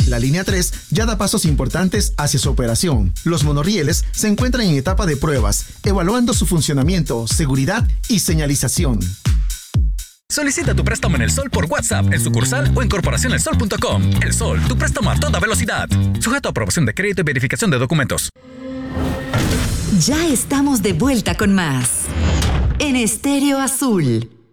La línea 3 ya da pasos importantes hacia su operación. Los monorrieles se encuentran en etapa de pruebas, evaluando su funcionamiento, seguridad y señalización. Solicita tu préstamo en El Sol por WhatsApp, en sucursal o en corporacionelsol.com. El Sol, tu préstamo a toda velocidad. Sujeto a aprobación de crédito y verificación de documentos. Ya estamos de vuelta con más en Estéreo Azul.